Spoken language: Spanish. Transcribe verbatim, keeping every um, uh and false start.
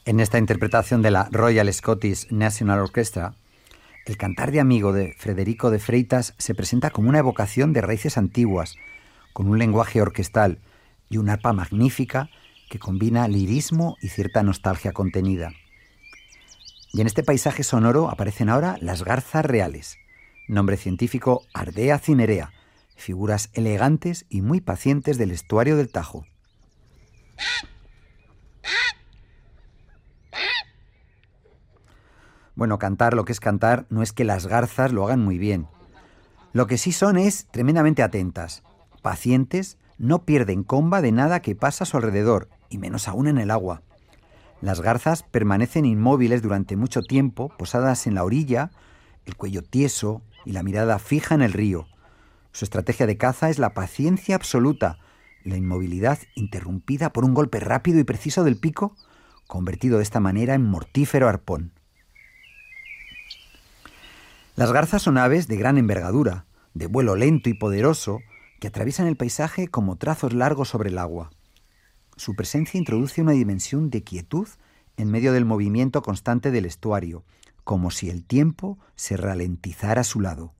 En esta interpretación de la Royal Scottish National Orchestra, el cantar de amigo de Frederico de Freitas se presenta como una evocación de raíces antiguas, con un lenguaje orquestal y una arpa magnífica que combina lirismo y cierta nostalgia contenida. Y en este paisaje sonoro aparecen ahora las garzas reales, nombre científico Ardea cinerea, figuras elegantes y muy pacientes del estuario del Tajo. Bueno, cantar, lo que es cantar, no es que las garzas lo hagan muy bien. Lo que sí son es tremendamente atentas, pacientes, no pierden comba de nada que pasa a su alrededor, y menos aún en el agua. Las garzas permanecen inmóviles durante mucho tiempo, posadas en la orilla, el cuello tieso y la mirada fija en el río. Su estrategia de caza es la paciencia absoluta, la inmovilidad interrumpida por un golpe rápido y preciso del pico, convertido de esta manera en mortífero arpón. Las garzas son aves de gran envergadura, de vuelo lento y poderoso, que atraviesan el paisaje como trazos largos sobre el agua. Su presencia introduce una dimensión de quietud en medio del movimiento constante del estuario, como si el tiempo se ralentizara a su lado.